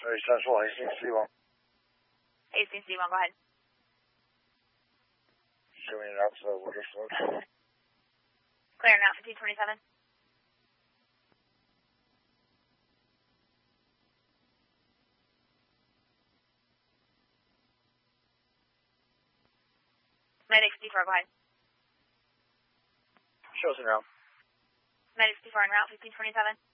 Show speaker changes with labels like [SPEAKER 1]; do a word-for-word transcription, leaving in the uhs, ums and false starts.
[SPEAKER 1] Sorry, Central, Hastings C one.
[SPEAKER 2] Hastings C one, go ahead.
[SPEAKER 1] Showing it out to the water float.
[SPEAKER 2] Clear now, fifteen twenty-seven. Medic C four, go ahead.
[SPEAKER 1] Shows it now.
[SPEAKER 2] Medic C four en route, fifteen twenty-seven.